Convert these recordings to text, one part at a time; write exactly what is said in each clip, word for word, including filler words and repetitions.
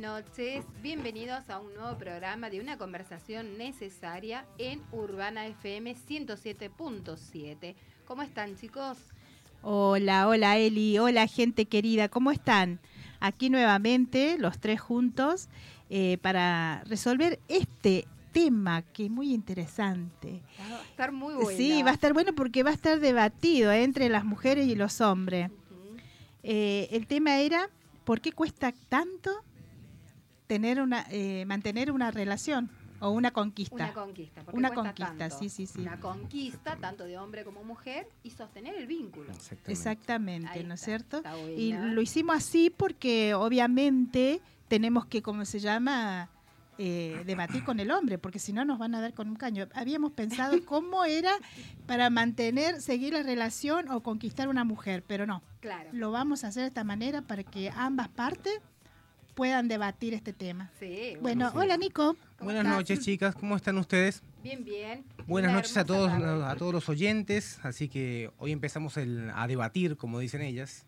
noches, bienvenidos a un nuevo programa de una conversación necesaria en Urbana F M ciento siete punto siete. ¿Cómo están, chicos? Hola, hola Eli, hola gente querida, ¿cómo están? Aquí nuevamente, los tres juntos, eh, para resolver este tema que es muy interesante. Va a estar muy bueno. Sí, va a estar bueno porque va a estar debatido eh, entre las mujeres y los hombres. Uh-huh. Eh, el tema era, ¿por qué cuesta tanto tener una, eh, mantener una relación o una conquista? Una conquista. ¿Por qué Una cuesta conquista, tanto? sí, sí, sí. Una conquista, tanto de hombre como mujer, y sostener el vínculo. Exactamente, Exactamente ¿no es cierto? Y buena. lo hicimos así porque obviamente tenemos que, ¿cómo se llama? Eh, debatir con el hombre, porque si no nos van a dar con un caño. Habíamos pensado cómo era para mantener, seguir la relación o conquistar una mujer, pero no. Claro. Lo vamos a hacer de esta manera para que ambas partes puedan debatir este tema. Sí, bueno, sí. hola Nico. Buenas estás? noches, chicas, ¿cómo están ustedes? Bien, bien. Buenas Una noches a todos tarde. a todos los oyentes, así que hoy empezamos el, a debatir, como dicen ellas.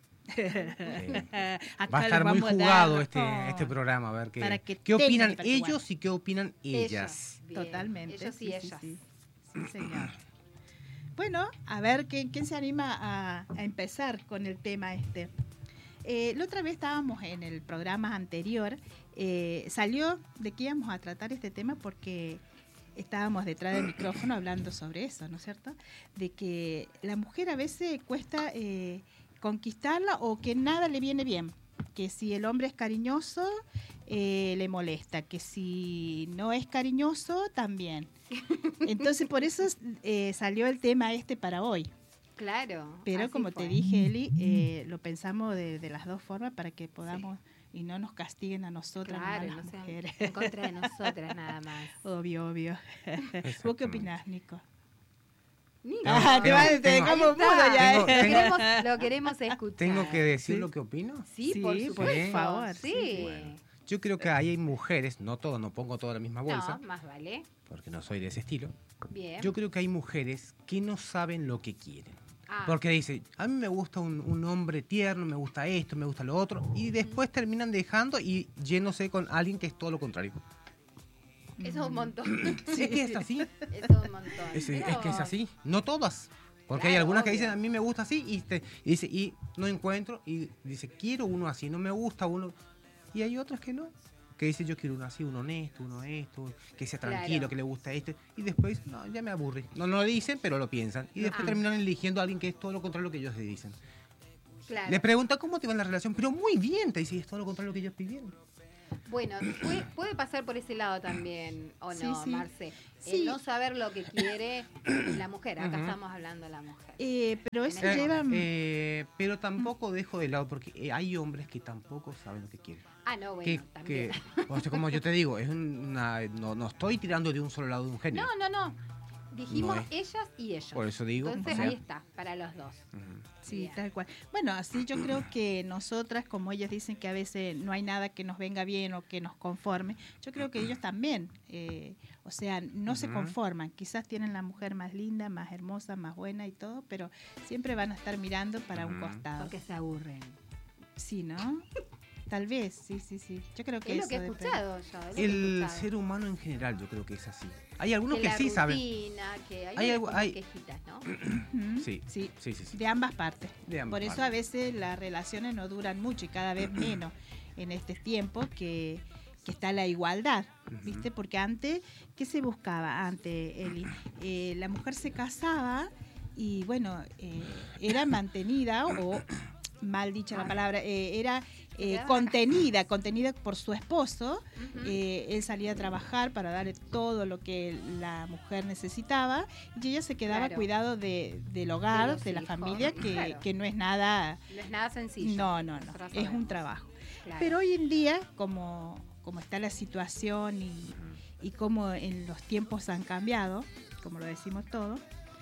Eh, va a estar muy jugado este, oh, este programa, a ver qué, que qué opinan ellos y qué opinan ellas. Bien. Totalmente. Ellos y sí, ellas. Sí, sí. Sí, señor. Bueno, a ver, ¿quién, quién se anima a, a empezar con el tema este? Eh, la otra vez estábamos en el programa anterior, eh, salió de que íbamos a tratar este tema porque estábamos detrás del micrófono hablando sobre eso, ¿no es cierto? De que la mujer a veces cuesta eh, conquistarla o que nada le viene bien, que si el hombre es cariñoso eh, le molesta, que si no es cariñoso también. Entonces por eso eh, salió el tema este para hoy. Claro. Pero como fue. te dije, Eli, eh, lo pensamos de, de las dos formas para que podamos sí. y no nos castiguen a nosotras, claro, a las no mujeres. En contra de nosotras nada más. Obvio, obvio. ¿Vos qué opinás, Nico? Nico. Ah, te vas, te dejamos mudo ya. Tengo, tengo, lo, queremos, lo queremos escuchar. ¿Tengo que decir ¿Sí? lo que opino? Sí, sí por, supuesto. por favor. Sí. sí. Bueno, yo creo que ahí hay mujeres, no todas, no pongo toda la misma bolsa. No, más vale. Porque no soy de ese estilo. Bien. Yo creo que hay mujeres que no saben lo que quieren. Ah. Porque dicen, a mí me gusta un, un hombre tierno, me gusta esto, me gusta lo otro, y después terminan dejando y yéndose con alguien que es todo lo contrario. Eso es un montón. Sí, es que es así. Eso es un montón. Es, Pero... es que es así. No todas. Porque claro, hay algunas obvio. que dicen, a mí me gusta así, y, te, y dice, y no encuentro, y dice, quiero uno así, no me gusta uno. Y hay otras que no. Que dice, yo quiero uno así, uno honesto, uno esto, que sea tranquilo, claro. que le gusta esto. Y después, no, ya me aburre. No, no lo dicen, pero lo piensan. Y después ah. terminan eligiendo a alguien que es todo lo contrario a lo que ellos le dicen. Claro. Le pregunta, ¿cómo te va en la relación? Pero muy bien, te dice, es todo lo contrario a lo que yo estoy viendo. Bueno, puede, puede pasar por ese lado también, ¿o no, sí, sí. Marce? Sí. El no saber lo que quiere la mujer. Acá uh-huh. estamos hablando de la mujer. Eh, pero eso eh, lleva... Eh, pero tampoco dejo de lado, porque hay hombres que tampoco saben lo que quieren. Ah, no, bueno, que, también. Que, o sea, como yo te digo, es una, no, no estoy tirando de un solo lado de un género. No, no, no. Dijimos no es, ellas y ellos. Por eso digo. Entonces o sea, ahí está, para los dos. Uh-huh. Sí, bien. Tal cual. Bueno, así yo creo que nosotras, como ellos dicen que a veces no hay nada que nos venga bien o que nos conforme, yo creo que ellos también, eh, o sea, no uh-huh. se conforman. Quizás tienen la mujer más linda, más hermosa, más buena y todo, pero siempre van a estar mirando para uh-huh. un costado. Porque se aburren. Sí, ¿no? Tal vez, sí, sí, sí. Yo creo que es eso lo que he escuchado yo. Es el que he escuchado. Ser humano en general, yo creo que es así. Hay algunos que, que la sí rutina, saben. Que hay, hay algo, hay quejitas, ¿no? sí, sí, sí, sí, sí. De ambas partes. De ambas Por eso partes. a veces las relaciones no duran mucho y cada vez menos en este tiempo que, que está la igualdad, ¿viste? Porque antes, ¿qué se buscaba antes, Eli? Eh, la mujer se casaba y, bueno, eh, era mantenida o... mal dicha la palabra, eh, era eh, contenida, contenida por su esposo. Uh-huh. eh, él salía a trabajar para darle todo lo que la mujer necesitaba y ella se quedaba claro. cuidado de, del hogar, de, de la hijos. familia, que, claro. que no es nada... No es nada sencillo. No, no, no, es un trabajo. Claro. Pero hoy en día, como, como está la situación y, y como en los tiempos han cambiado, como lo decimos todos,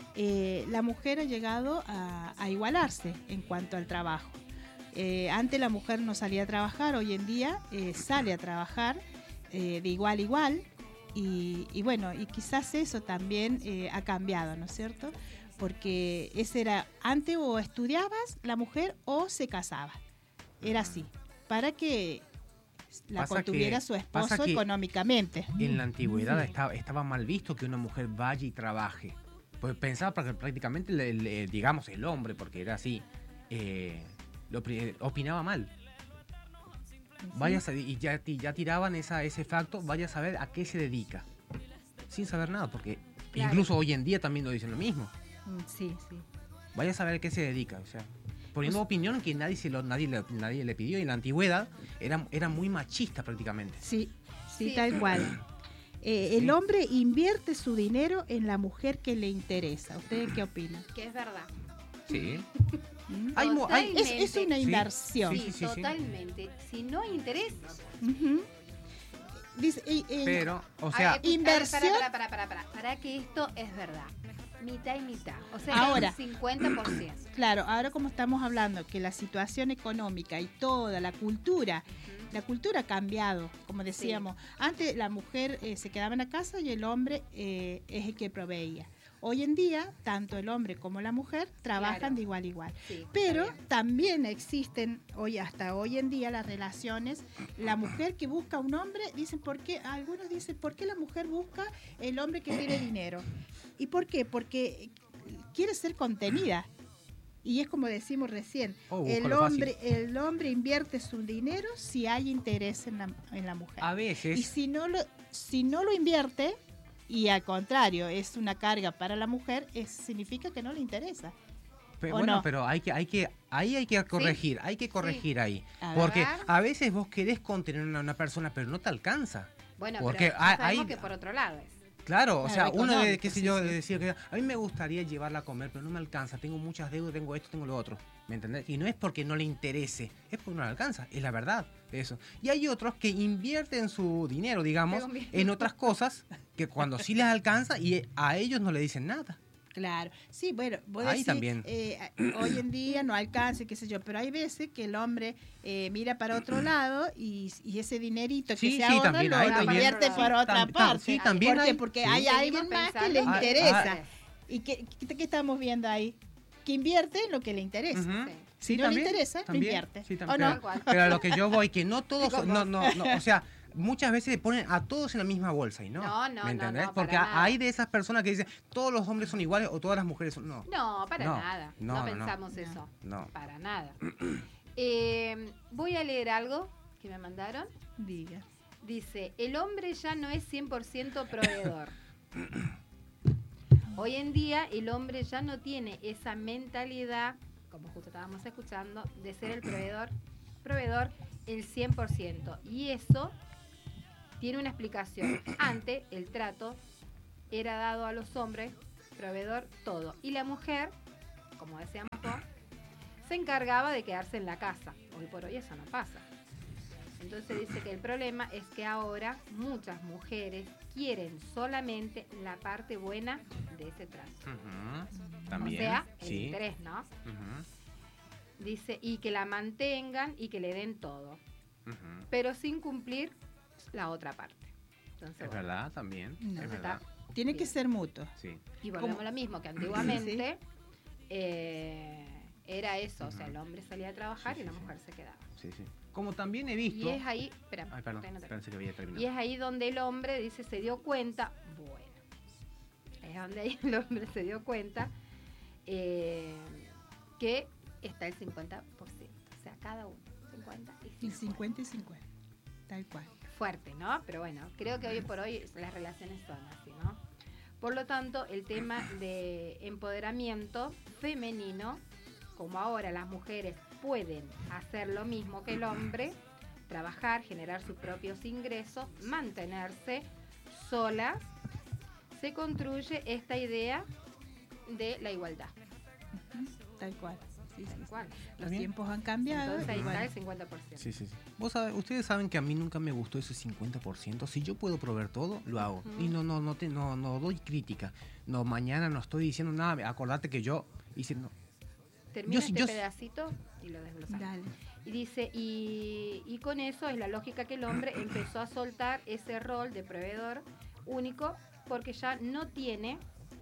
Eh, la mujer ha llegado a, a igualarse en cuanto al trabajo. Eh, antes la mujer no salía a trabajar, hoy en día eh, sale a trabajar eh, de igual a igual y, y bueno, y quizás eso también eh, ha cambiado, ¿no es cierto? Porque ese era, antes o estudiabas la mujer o se casaba, era así, para que la Pasa contuviera que- su pasa esposo que económicamente. En la antigüedad Sí. estaba, estaba mal visto que una mujer vaya y trabaje. Pues pensaba que prácticamente, le- le- digamos, el hombre, porque era así, eh, lo pri- opinaba mal. Vaya a sa- y ya, ti- ya tiraban esa, ese facto, vaya a saber a qué se dedica. Sin saber nada, porque Claro. incluso hoy en día también lo dicen lo mismo. Mm, Sí, sí. Vaya a saber a qué se dedica, o sea, poniendo Pues- opinión que nadie se lo, nadie, le, nadie le pidió. Y en la antigüedad era, era muy machista prácticamente. Sí, sí, Sí. tal cual. Eh, Sí. El hombre invierte su dinero en la mujer que le interesa. ¿Ustedes qué opinan? Que es verdad. Sí. ¿Mm? Hay mu- hay- Es, es una Sí. inversión. Sí, Sí, sí, sí, sí. totalmente. Si no hay interés. Ujú. Dice, eh, eh, Pero, o A sea, ver, escucha, inversión- Para, para, para, para, para, para que esto es verdad. Mitad y mitad. O sea, Ahora. un cincuenta por ciento. claro, ahora como estamos hablando que la situación económica y toda la cultura, la cultura ha cambiado, como decíamos. Antes la mujer eh, se quedaba en la casa y el hombre eh, es el que proveía. Hoy en día, tanto el hombre como la mujer trabajan Claro. de igual a igual. Sí, Pero está bien. también existen hoy hasta hoy en día las relaciones, la mujer que busca a un hombre, dicen por qué, algunos dicen por qué la mujer busca el hombre que tiene dinero. ¿Y por qué? Porque quiere ser contenida. Y es como decimos recién, Oh, busca el lo fácil. hombre, el hombre invierte su dinero si hay interés en la, en la mujer. a veces... Y si no lo, si no lo invierte, y al contrario, es una carga para la mujer, es, significa que no le interesa. Pe- ¿O bueno, no? pero hay que, hay que, ahí hay que corregir, hay que corregir ahí. A Porque ver. a veces vos querés contener a una, una persona, pero no te alcanza. Bueno, Porque pero hay- ya sabemos hay- que por otro lado es. Claro, o Claro, sea, uno de, económico, qué sé sí, yo, sí. decía que a mí me gustaría llevarla a comer, pero no me alcanza, tengo muchas deudas, tengo esto, tengo lo otro, ¿me entendés? Y no es porque no le interese, es porque no le alcanza, es la verdad de eso. Y hay otros que invierten su dinero, digamos, Tengo miedo. en otras cosas que cuando sí les alcanza y a ellos no le dicen nada. Claro, sí, bueno, vos Ahí decís, también. eh, hoy en día no alcanza, qué sé yo, pero hay veces que el hombre eh, mira para otro lado y, y ese dinerito que Sí, se sí, ahorra también, lo, ahí lo también. invierte Sí, por otra tam- tam- parte. sí, también ¿Por qué? hay, Porque sí. hay Seguimos alguien más que pensando le Ah, ah, interesa. ah. ¿Y qué, qué, qué estamos viendo ahí? Que invierte en lo que le interesa. Ujú. Sí. Si no le interesa, no también, invierte. sí, ¿O también. no? Tal cual. Pero a lo que yo voy, que no todos, Digo, no, no, no, o sea, muchas veces ponen a todos en la misma bolsa y no. No, no, ¿me no, entendés? no, Porque para nada. hay de esas personas que dicen todos los hombres son iguales o todas las mujeres son. No. No, para No, nada. no, No, no, no. pensamos No. eso. No. Para nada. Eh, voy a leer algo que me mandaron. Diga. Dice, el hombre ya no es cien por ciento proveedor. Hoy en día el hombre ya no tiene esa mentalidad, como justo estábamos escuchando, de ser el proveedor, proveedor el cien por ciento. Y eso tiene una explicación. Antes el trato era dado a los hombres, proveedor todo. Y la mujer, como decíamos vos, se encargaba de quedarse en la casa. Hoy por hoy eso no pasa. Entonces dice que el problema es que ahora muchas mujeres quieren solamente la parte buena de ese trato. Ujú, También. O sea, el sí. interés, ¿no? Ujú, Dice, y que la mantengan y que le den todo, ujú. pero sin cumplir la otra parte. Entonces, Es bueno, verdad también. No. Es verdad. Tiene que Bien. ser mutuo. Sí. y volvemos ¿Cómo? a lo mismo, que antiguamente eh, era eso, o sea, el hombre salía a trabajar Sí, y la sí, sí. mujer se quedaba. Sí, sí. Como también he visto. Y es ahí, espera, Ay, perdón, todavía no termino. pensé que había terminado. Y es ahí donde el hombre dice, se dio cuenta, bueno, es donde ahí el hombre se dio cuenta eh, que está el cincuenta por ciento, o sea, cada uno, cincuenta y El cincuenta. cincuenta y cincuenta. Tal cual. Fuerte, ¿no? Pero bueno, creo que hoy por hoy las relaciones son así, ¿no? Por lo tanto, el tema de empoderamiento femenino, como ahora las mujeres pueden hacer lo mismo que el hombre, trabajar, generar sus propios ingresos, mantenerse solas, se construye esta idea de la igualdad. Ujú, Tal cual. Sí, sí, Tal sí. cual. Los bien. tiempos han cambiado. Entonces ahí y está bueno. el cincuenta por ciento. Sí, sí, sí. Vos sabe- ustedes saben que a mí nunca me gustó ese cincuenta por ciento. Si yo puedo proveer todo, lo hago. Ujú. Y no, no, no, te, no, no doy crítica. No, mañana no estoy diciendo nada. Acordate que yo hice. No. Termina Yo- este yo- pedacito y lo desglosamos. Dale. Y dice, y, y con eso es la lógica que el hombre empezó a soltar ese rol de proveedor único porque ya no tiene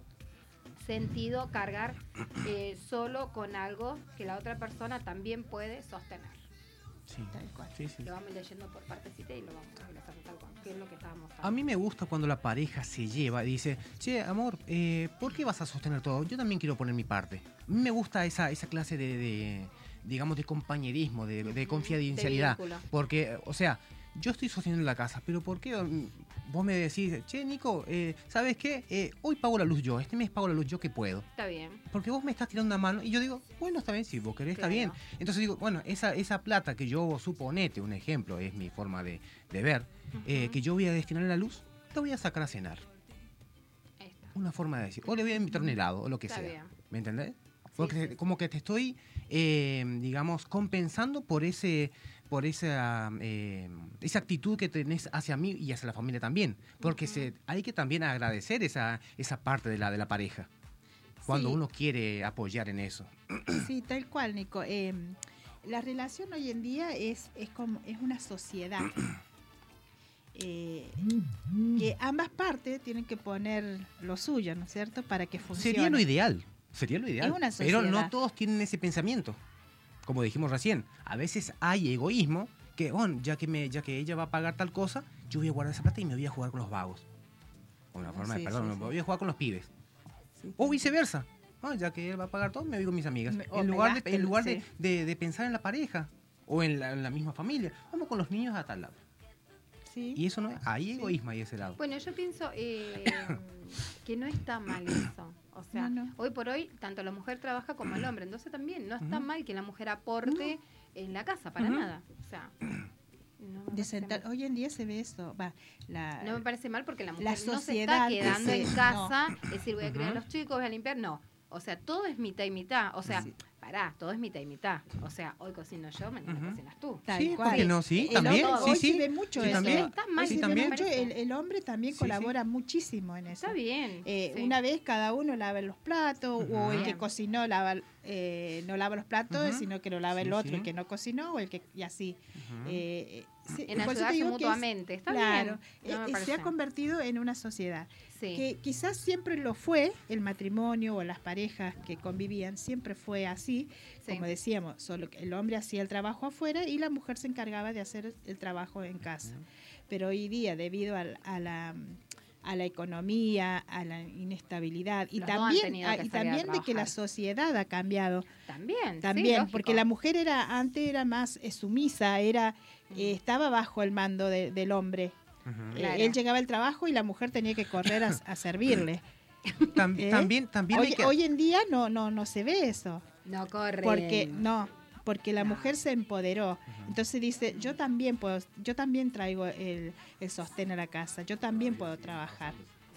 sentido cargar eh, solo con algo que la otra persona también puede sostener. Sí. Tal cual. Sí, sí. Lo vamos leyendo por partecita y lo vamos a hacer tal cual, que es lo que estábamos hablando. A mí me gusta cuando la pareja se lleva y dice, che, amor, eh, ¿por qué vas a sostener todo? Yo también quiero poner mi parte. A mí me gusta esa, esa clase de, de, digamos, de compañerismo, de, de confidencialidad. De vínculo. Porque, o sea, yo estoy sosteniendo la casa, pero ¿por qué mm, vos me decís, che, Nico, eh, ¿sabes qué? Eh, hoy pago la luz yo, este mes pago la luz yo que puedo. Está bien. Porque vos me estás tirando una mano y yo digo, bueno, está bien, si vos querés, está Claro. bien. Entonces digo, bueno, esa, esa plata que yo suponete, un ejemplo, es mi forma de, de ver, eh, Ujú. que yo voy a destinar a la luz, te voy a sacar a cenar. Ahí está. Una forma de decir, o le voy a invitar un helado, o lo que Está sea. bien. ¿Me entendés? Porque sí, sí. como que te estoy, eh, digamos, compensando por ese por esa eh, esa actitud que tenés hacia mí y hacia la familia también. Porque Ujú. se, hay que también agradecer esa, esa parte de la, de la pareja. Cuando Sí. uno quiere apoyar en eso. Sí, tal cual, Nico. Eh, la relación hoy en día es, es, como, es una sociedad. Eh, que ambas partes tienen que poner lo suyo, ¿no es cierto? Para que funcione. Sería lo ideal. Sería lo ideal. Es una pero no sociedad. todos tienen ese pensamiento. Como dijimos recién, a veces hay egoísmo que, bueno, ya que me, ya que ella va a pagar tal cosa, yo voy a guardar esa plata y me voy a jugar con los vagos. O una forma Sí, de perdón, sí, me sí. voy a jugar con los pibes. Sí. O viceversa. Ah, ya que él va a pagar todo, me voy con mis amigas. Me- o En me lugar, gasto de, en el- lugar de, sí. de- de pensar en la pareja o en la, en la misma familia, vamos con los niños a tal lado. Sí. Y eso no es, hay egoísmo ahí ese lado. Bueno, yo pienso eh, que no está mal eso. O sea, No, no. hoy por hoy, tanto la mujer trabaja como el hombre. Entonces también no está Ujú. mal que la mujer aporte en la casa, para Ujú. nada. O sea, no me, De parece sentar, mal. hoy en día se ve eso. Va, la, No me parece mal porque la mujer la no se está sociedad quedando ese- en casa, es decir, voy a criar a Ujú. los chicos, voy a limpiar. No. O sea, todo es mitad y mitad. O sea, Sí. pará, todo es mitad y mitad. O sea, hoy cocino yo, mañana Ujú. cocinas tú. Tal Sí, cual. ¿por qué no? Sí, El también. hombre- Sí, hoy sí. se ve mucho Sí, eso. también. Está mal, Hoy Sí, se ve también. mucho, el, el hombre también Sí, colabora muchísimo en eso. Está bien. Eh, sí. Una vez cada uno lava los platos, Ujú. o el que Bien. cocinó lava, eh, no lava los platos, Ujú. sino que lo lava Sí, el otro, sí. el que no cocinó, o el que, y así. Ujú. Eh, se- En por eso te ayudarse digo que es- mutuamente. Está claro, bien. No me eh, se parece. ha convertido en una sociedad. Sí. Que quizás siempre lo fue, el matrimonio o las parejas que convivían, siempre fue así, Sí. como decíamos, solo que el hombre hacía el trabajo afuera y la mujer se encargaba de hacer el trabajo en casa. Pero hoy día, debido al- a, la a la economía, a la inestabilidad y Los dos han también, tenido a- que y salir a también de que la trabajar. sociedad ha cambiado. También. sí, También, lógico. porque la mujer era antes era más eh, sumisa, era Mm. eh, estaba bajo el mando de- del hombre. Ujú. Eh, Claro. él llegaba al trabajo y la mujer tenía que correr a, a servirle. Tam- ¿Eh? También, también Hoy, hay que... hoy en día no, no, no se ve eso, No corre. porque no, porque la No. mujer se empoderó. Entonces dice, yo también puedo, yo también traigo el, el sostén a la casa, yo también puedo trabajar.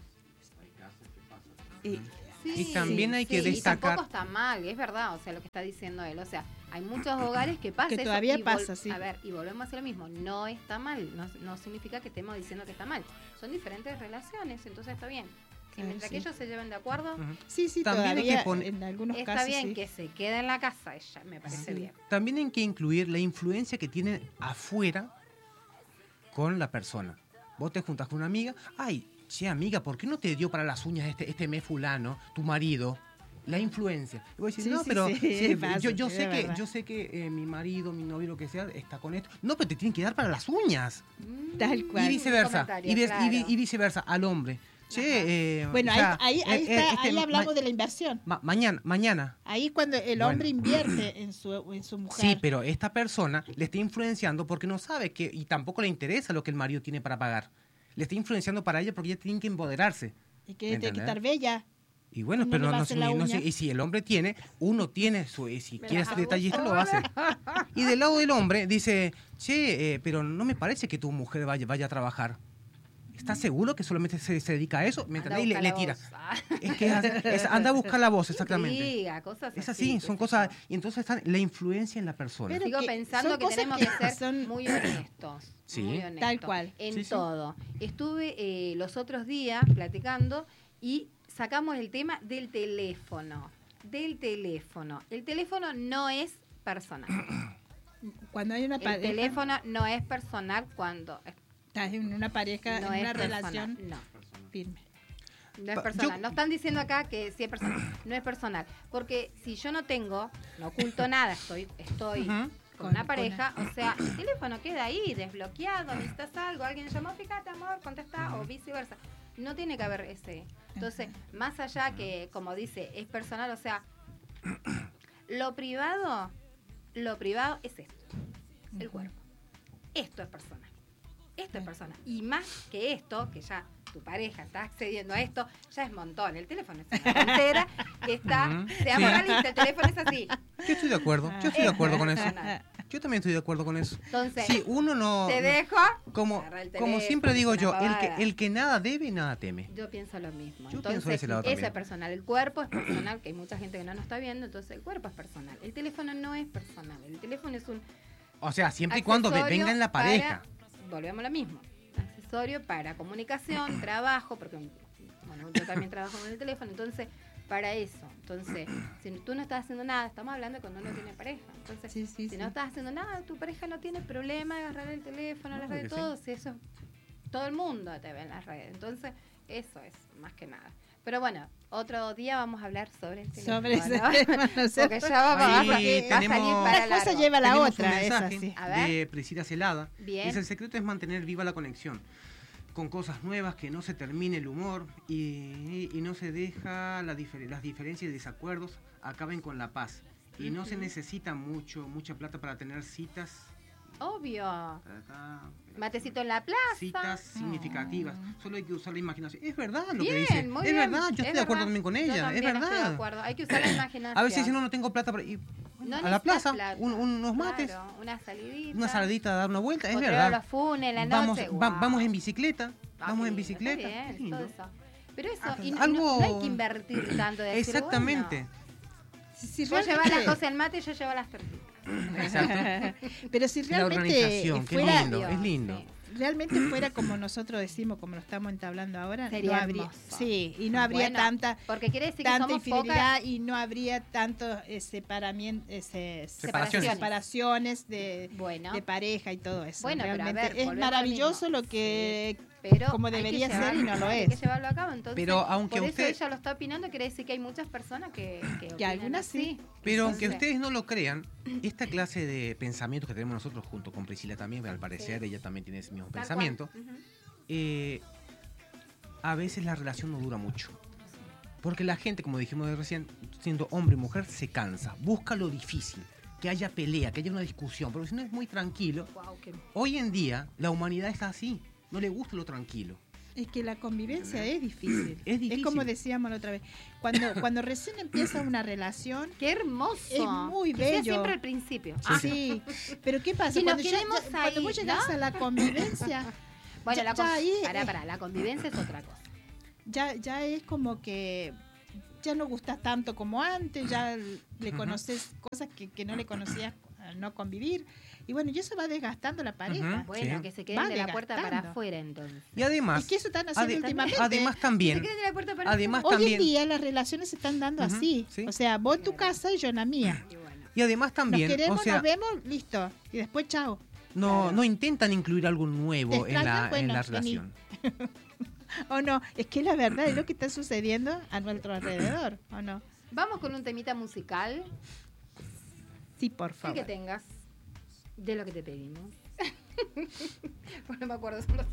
Y, Y también hay que Y destacar- tampoco está mal, es verdad, o sea, lo que está diciendo él. O sea, hay muchos hogares que pasa Que eso, todavía y vol- pasa, sí. A ver, y volvemos a hacer lo mismo. No está mal, no, no significa que estemos diciendo que está mal. Son diferentes relaciones, entonces está bien. Si Claro, mientras sí. que ellos se lleven de acuerdo, Ujú. sí, sí, También hay que todavía poner- en algunos está casos bien sí. que se quede en la casa, ella me parece Sí. bien. También hay que incluir la influencia que tiene afuera con la persona. Vos te juntas con una amiga, ay, che amiga, ¿por qué no te dio para las uñas este, este mes fulano, tu marido? La influencia. Y vos decís, Sí, no, sí, pero sí, sí, pasa, yo, yo sí, sé es que, verdad. yo sé que eh, mi marido, mi novio, lo que sea, está con esto. No, pero te tienen que dar para las uñas. Tal cual. Y viceversa. comentario, Y, ves- y vi- claro. y viceversa, al hombre. Che, eh, Bueno, o ahí, sea, ahí, ahí, eh, está, eh, este ahí ma- hablamos de la inversión. ma- mañana, mañana. Ahí es cuando el Bueno. hombre invierte en su, en su mujer. Sí, pero esta persona le está influenciando porque no sabe que, y tampoco le interesa lo que el marido tiene para pagar. Le está influenciando para ella porque ella tiene que empoderarse. Y que tiene que ¿entendés? estar bella. Y bueno, No pero le no, va a no, hacer si- la no uña. si- y si el hombre tiene, uno tiene su, y si Me quiere las ser detallista hago lo hace. Y del lado del hombre dice, che, eh, pero no me parece que tu mujer vaya, vaya a trabajar. ¿Estás seguro que solamente se, se dedica a eso? ¿Me Anda a entendés? Y le, buscar le la tira. voz. Ah. Es que es- es- anda a buscar la voz, exactamente. Diga, cosas Es así, así, qué son sé cosas. yo. Y entonces está la influencia en la persona. Pero Sigo que pensando son que cosas tenemos que que, ser son- muy honestos. Sí. Muy honestos. Tal cual. En Sí, sí. todo. Estuve eh, los otros días platicando y sacamos el tema del teléfono. Del teléfono. El teléfono no es personal. Cuando hay una El pareja, teléfono no es personal cuando estás en una pareja, no en es una personal. relación No. firme. No es Pa- personal. yo- No están diciendo acá que sí es personal. No es personal. Porque si yo no tengo, no oculto nada, estoy, estoy Ujú. con, Con- una con pareja, o sea, el teléfono queda ahí, desbloqueado, necesitas algo, alguien llamó, fíjate, amor, contesta, o viceversa. No tiene que haber ese. Entonces, más allá que, como dice, es personal, o sea, lo privado, lo privado es esto, el cuerpo. Esto es personal. Esto es personal. Y más que esto, que ya tu pareja está accediendo a esto, ya es montón. El teléfono es una tontera que está, Ujú. seamos Sí. realistas, el teléfono es así. Yo estoy de acuerdo, yo estoy de acuerdo con eso. Personal. Yo también estoy de acuerdo con eso. Entonces, Sí, uno no... te dejo. Como, agarra el como teléfono, siempre digo es yo, una el pavada. que, el que nada debe, nada teme. Yo pienso lo mismo. Yo entonces, pienso de ese lado eso también. es personal. El cuerpo es personal, que hay mucha gente que no nos está viendo, entonces el cuerpo es personal. El teléfono no es personal. El teléfono es un O sea, siempre y cuando ve- accesorio venga en la pareja. para- volvemos a lo mismo. Accesorio para comunicación, trabajo, porque bueno, yo también trabajo con el teléfono, entonces, para eso. Entonces, si tú no estás haciendo nada, estamos hablando de cuando uno tiene pareja. Entonces, Sí, sí, si sí. no estás haciendo nada, tu pareja no tiene problema de agarrar el teléfono, las Claro redes, que sí. todo, si eso, todo el mundo te ve en las redes. Entonces, eso es, más que nada. Pero bueno, otro día vamos a hablar sobre el teléfono. Sobre ese ¿no? tema, no sé. Porque ya va, va- Ahí va- va a salir tenemos- para Una cosa largo. lleva a la Tenemos otra, un es mensaje así. A ver. de Priscila Celada. Bien. Dice, el secreto es mantener viva la conexión. Con cosas nuevas, que no se termine el humor y, y no se deja la difer- las diferencias y desacuerdos acaben con la paz. Y no se Ujú. necesita mucho, mucha plata para tener citas. Obvio. ta, ta, Matecito en la plaza. Citas significativas. Solo hay que usar la imaginación. Es verdad lo Bien, que dice. muy Es bien, verdad, yo es estoy de acuerdo verdad. también con Yo ella. Es también estoy de verdad. acuerdo. Hay que usar la imaginación. A veces si no, no tengo plata para ir No a la necesitas plaza, plata. un- unos mates, Claro, una salidita. una saladita a dar una vuelta, es Potrero verdad. a los funes, la Vamos, noche. va- guau. vamos en bicicleta, Ah, vamos qué en lindo, bicicleta. está bien, qué lindo. todo eso. Pero eso, Ah, y no, algo- no hay que invertir tanto de decir, Exactamente. bueno, Si, si vos llevas realmente- las cosas al mate y yo llevo las tortitas. Exacto. Pero si La realmente organización, qué fuera, lindo, es lindo. Sí. realmente fuera como nosotros decimos, como lo estamos entablando ahora, Sería no habría, hermoso. sí, y no habría Bueno, tanta Porque quiere decir que tanta somos infidelidad pocas. y no habría tanto eh, separamiento, ese, Separaciones. separaciones de, Bueno, de pareja y todo eso. Bueno, pero a realmente ver, es volvemos a lo maravilloso mismo. lo que pero como hay que debería ser llevarlo, y no lo hay es. que llevarlo a cabo. Entonces, Pero aunque por usted- eso ella lo está opinando, quiere decir que hay muchas personas que, que, opinan algunas así. sí. Pero aunque Entonces, ustedes no lo crean, esta clase de pensamientos que tenemos nosotros junto con Priscila también, al parecer Sí. ella también tiene ese mismo tal pensamiento, cual. Ujú. eh, a veces la relación no dura mucho. Porque la gente, como dijimos de recién, siendo hombre y mujer, se cansa, busca lo difícil, que haya pelea, que haya una discusión, porque si no es muy tranquilo. Guau, qué- Hoy en día la humanidad está así, no le gusta lo tranquilo. Es que la convivencia es difícil. Es difícil. como decíamos la otra vez. Cuando, cuando recién empieza una relación, Qué hermoso. Es muy Que sea bello. siempre al principio. Sí, Ah, sí. Pero ¿qué pasa? Y nos Cuando, ya- quedemos ya- cuando ahí, vos llegás ¿no? a la convivencia, Bueno, ya- la, ya con- ahí, pará, eh. pará, la convivencia es otra cosa. ya, ya es como que ya no gustas tanto como antes, ya le Ujú. conoces cosas que, que no le conocías al no convivir. Y bueno, y eso va desgastando la pareja. Ujú. Bueno, Sí. que se queden Va de la puerta para desgastando. afuera entonces. Y además, ¿Y qué eso están haciendo ade- últimamente? además Que se también, queden de la puerta para además afuera. Hoy también- en día las relaciones se están dando Ujú, así. sí. O sea, vos en tu Claro. casa y yo en la mía. Y bueno. y además también, nos queremos, o sea, nos vemos, listo. Y después chao. no, Claro. no intentan incluir algo ¿Te nuevo en extrañan? la, en Bueno, la vení. relación. ¿O no? Es que la verdad es lo que está sucediendo a nuestro alrededor. ¿O no? Vamos con un temita musical. Sí, por El favor. que tengas. De lo que te pedimos. Bueno, no me acuerdo, son los